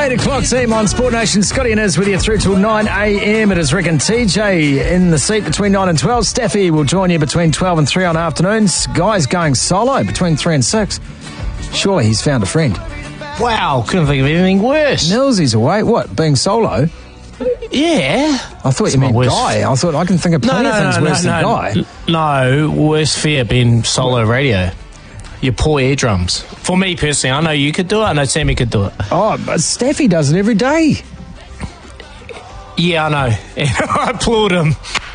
8 o'clock team on Sport Nation. Scotty and Iz with you through till 9 a.m. It is Rick and TJ in the seat between 9 and 12. Steffi will join you between 12 and 3 on afternoons. Guy's going solo between 3 and 6. Surely he's found a friend. Wow, couldn't think of anything worse. Nilsy's away. What, being solo? Yeah. I thought you meant Guy. I thought I can think of plenty of things worse than Guy. No, worst fear being solo radio. Your poor eardrums. For me personally, I know you could do it. I know Sammy could do it. Oh, but Steffi does it every day. Yeah, I know. I applaud him.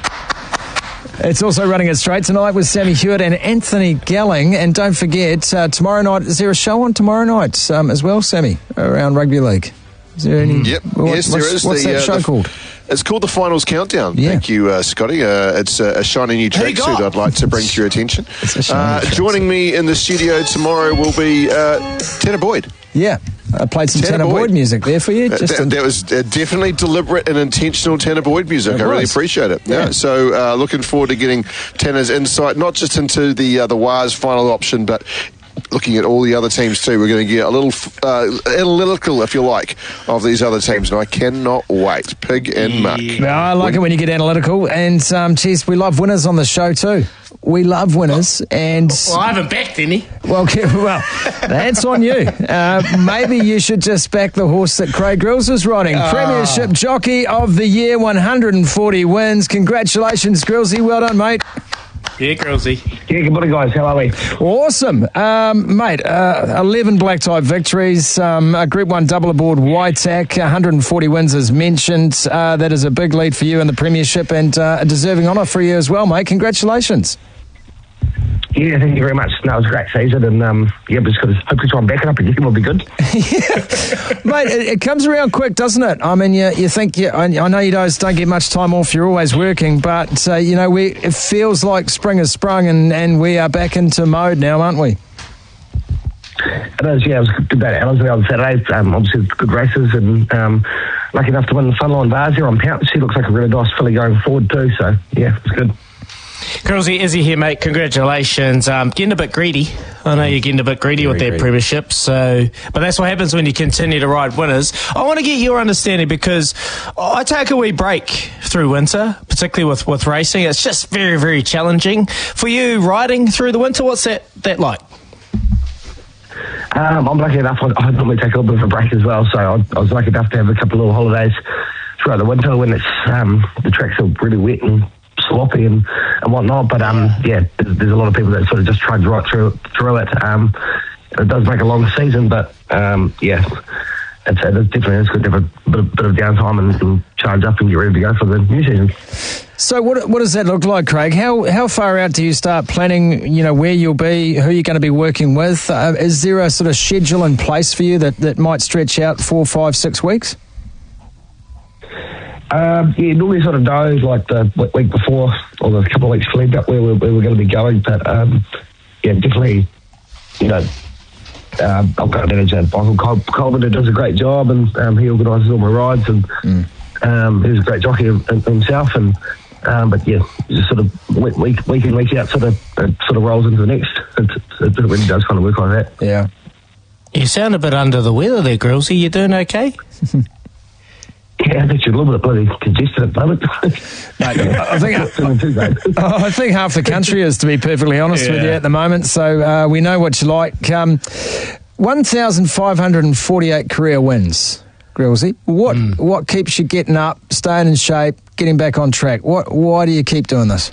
It's also running it straight tonight with Sammy Hewitt and Anthony Gelling. And don't forget, tomorrow night, is there a show on tomorrow night as well, Sammy, around Rugby League? Is there any? Yep. Yes, there is. What's that show called? It's called The Finals Countdown. Yeah. Thank you, Scotty. It's a shiny new tracksuit I'd like to bring to your attention. Joining me in the studio tomorrow will be Tanner Boyd. Yeah. I played some Tanner Boyd music there for you. That was definitely deliberate and intentional Tanner Boyd music. I really appreciate it. Yeah. So looking forward to getting Tanner's insight, not just into the Wars final option, but looking at all the other teams too. We're going to get a little analytical, if you like, of these other teams, and I cannot wait. Pig and Muck. No, I like it when you get analytical, and geez, we love winners on the show too. We love winners, and I haven't backed any. Well, that's on you. Maybe you should just back the horse that Craig Grills is riding. Premiership Jockey of the Year, 140 wins. Congratulations, Grillsy. Well done, mate. Yeah, Grillsy. Yeah, good morning, guys. How are we? Awesome. Mate, 11 black type victories, a Group 1 double aboard YTAC, 140 wins as mentioned. That is a big lead for you in the Premiership and a deserving honour for you as well, mate. Congratulations. Yeah, thank you very much. No, it was a great season, and just got to hopefully try and back it up again. Will be good. Yeah. Mate, it comes around quick, doesn't it? I mean, you think, I know you guys don't get much time off, you're always working, but, it feels like spring has sprung and we are back into mode now, aren't we? It is, yeah. It was good day at Ellerslie on Saturday. Obviously, good races, and lucky enough to win the Sunline Vars here on Pounce. She looks like a really nice filly going forward too, so, yeah, it's good. Grillsy, Izzy here, mate. Congratulations. Getting a bit greedy. I know you're getting a bit greedy with that premiership, but that's what happens when you continue to ride winners. I want to get your understanding because I take a wee break through winter, particularly with racing. It's just very, very challenging. For you, riding through the winter, what's that like? I'm lucky enough, I normally take a little bit of a break as well, so I was lucky enough to have a couple of little holidays throughout the winter when it's the tracks are really wet and sloppy and whatnot, but there's a lot of people that sort of just trudge right through it. It does make a long season, but it's definitely good to have a bit of downtime and charge up and get ready to go for the new season. So what does that look like, Craig? How far out do you start planning, where you'll be, who you're going to be working with? Is there a sort of schedule in place for you that might stretch out 4, 5, 6 weeks? Normally sort of knows like the week before or the couple of weeks lead up where we're going to be going, but definitely, I've got a manager, Michael Coleman, who does a great job, and he organises all my rides, and he's a great jockey himself, and just sort of week in, week out, sort of rolls into the next. It really does kind of work like that. Yeah. You sound a bit under the weather there, Grillsy. You doing okay? Yeah, I think you're a little bit bloody congested at the moment. I think half the country is, to be perfectly honest with you, at the moment. So we know what you like. 1,548 career wins, Grillsy. What keeps you getting up, staying in shape, getting back on track? Why do you keep doing this?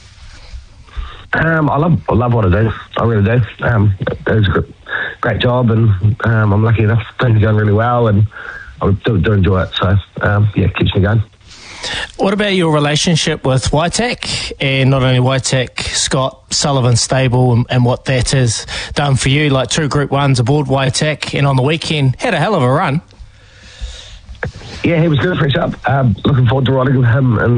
I love what I do. I really do. It's a great job, and I'm lucky enough. Things are going really well, and I do enjoy it, so keeps me going. What about your relationship with YTAC, and not only YTAC, Scott Sullivan Stable, and what that has done for you, like 2 Group 1s aboard YTAC, and on the weekend had a hell of a run? Yeah, he was good, fresh up. Looking forward to riding with him and